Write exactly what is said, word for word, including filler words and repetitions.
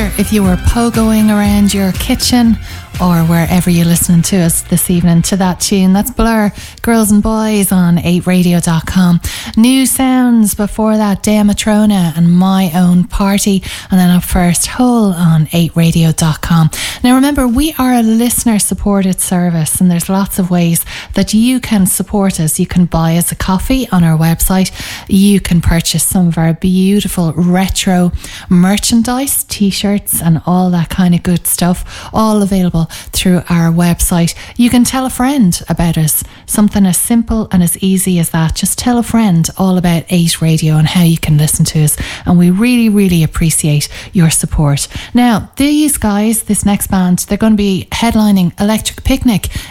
wonder if you were pogoing around your kitchen or wherever you're listening to us this evening to that tune. That's Blur, Girls and Boys on eight radio dot com. New sounds before that, Dea Matrona and My Own Party, and then up first, Hole on eight radio dot com. Now remember, we are a listener supported service and there's lots of ways that you can support us. You can buy us a coffee on our website. You can purchase some of our beautiful retro merchandise, t-shirts and all that kind of good stuff, all available through our website. You can tell a friend about us, something as simple and as easy as that. Just tell a friend all about eight Radio and how you can listen to us, and we really really appreciate your support. Now these guys, this next band, they're going to be headlining Electric Picnic